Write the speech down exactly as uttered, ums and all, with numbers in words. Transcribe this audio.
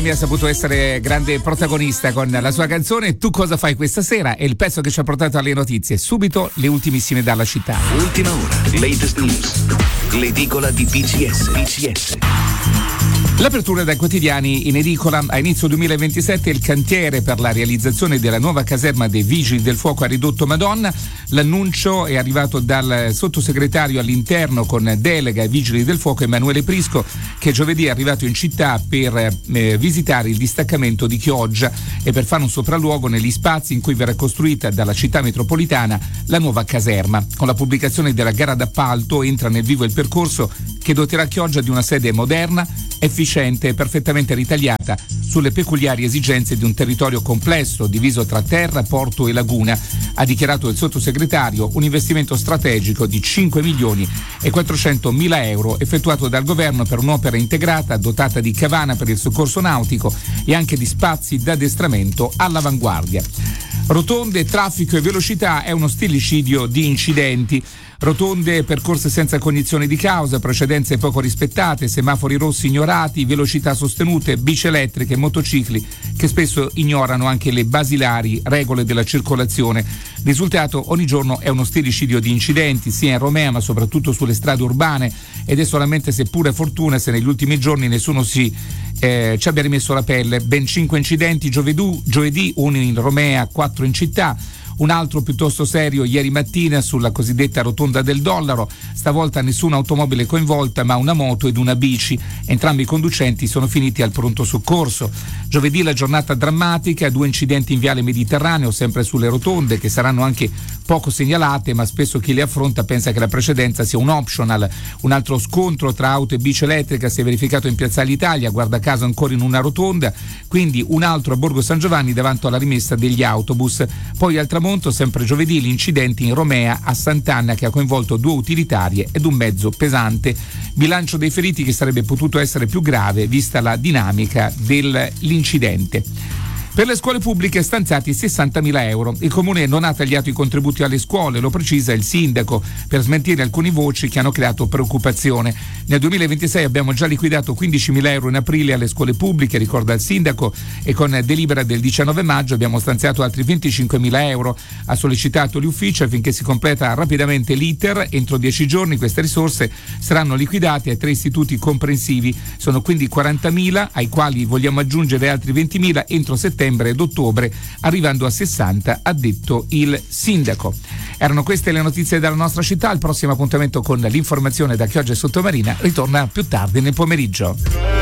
Mi ha saputo essere grande protagonista con la sua canzone Tu cosa fai questa sera? È il pezzo che ci ha portato alle notizie. Subito le ultimissime dalla città. Ultima ora, latest news. L'edicola di P C S. P C S. L'apertura dai quotidiani in edicola. A inizio duemilaventisette il cantiere per la realizzazione della nuova caserma dei Vigili del Fuoco a Ridotto Madonna. L'annuncio è arrivato dal sottosegretario all'interno con delega ai Vigili del Fuoco Emanuele Prisco, che giovedì è arrivato in città per eh, visitare il distaccamento di Chioggia e per fare un sopralluogo negli spazi in cui verrà costruita dalla città metropolitana la nuova caserma. Con la pubblicazione della gara d'appalto entra nel vivo il percorso che doterà Chioggia di una sede moderna, efficiente e perfettamente ritagliata sulle peculiari esigenze di un territorio complesso diviso tra terra, porto e laguna, ha dichiarato il sottosegretario, un investimento strategico di cinque milioni e quattrocentomila euro effettuato dal governo per un'opera integrata dotata di cabana per il soccorso nautico e anche di spazi d'addestramento all'avanguardia. Rotonde, traffico e velocità è uno stillicidio di incidenti. Rotonde percorse senza cognizione di causa, precedenze poco rispettate, semafori rossi ignorati, velocità sostenute, bici elettriche, motocicli che spesso ignorano anche le basilari regole della circolazione. Il risultato ogni giorno è uno stillicidio di incidenti sia in Romea ma soprattutto sulle strade urbane, ed è solamente seppure fortuna se negli ultimi giorni nessuno si eh, ci abbia rimesso la pelle. Ben cinque incidenti giovedì, giovedì uno in Romea, quattro in città. Un altro piuttosto serio ieri mattina sulla cosiddetta rotonda del Dollaro, stavolta nessuna automobile coinvolta ma una moto ed una bici, entrambi i conducenti sono finiti al pronto soccorso. Giovedì la giornata drammatica, due incidenti in viale Mediterraneo sempre sulle rotonde che saranno anche poco segnalate ma spesso chi le affronta pensa che la precedenza sia un optional. Un altro scontro tra auto e bici elettrica si è verificato in Piazzale Italia, guarda caso ancora in una rotonda, quindi un altro a Borgo San Giovanni davanti alla rimessa degli autobus. Poi al tramonto, sempre giovedì, l'incidente in Romea a Sant'Anna che ha coinvolto due utilitarie ed un mezzo pesante. Bilancio dei feriti che sarebbe potuto essere più grave vista la dinamica dell'incidente. Per le scuole pubbliche stanziati sessantamila euro. Il Comune non ha tagliato i contributi alle scuole, lo precisa il sindaco, per smentire alcune voci che hanno creato preoccupazione. Nel duemilaventisei abbiamo già liquidato quindicimila euro in aprile alle scuole pubbliche, ricorda il sindaco, e con delibera del diciannove maggio abbiamo stanziato altri venticinquemila euro. Ha sollecitato gli uffici affinché si completa rapidamente l'iter. Entro dieci giorni queste risorse saranno liquidate ai tre istituti comprensivi. Sono quindi quarantamila, ai quali vogliamo aggiungere altri ventimila entro settembre ed ottobre, arrivando a sessanta, ha detto il sindaco. Erano queste le notizie dalla nostra città. Il prossimo appuntamento con l'informazione da Chioggia e Sottomarina ritorna più tardi nel pomeriggio.